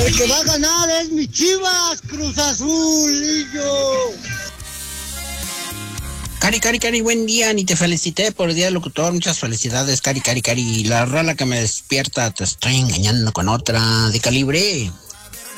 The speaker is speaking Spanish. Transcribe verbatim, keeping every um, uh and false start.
El que va a ganar es mi Chivas, Cruz Azulillo. Cari, Cari, Cari, buen día, ni te felicité por el día del locutor, muchas felicidades, Cari, Cari, Cari, la rola que me despierta, te estoy engañando con otra de Calibre.